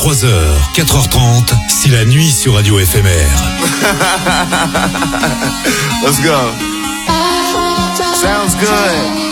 23h, 4h30, c'est la nuit sur Radio FMR. Let's go. Sounds good.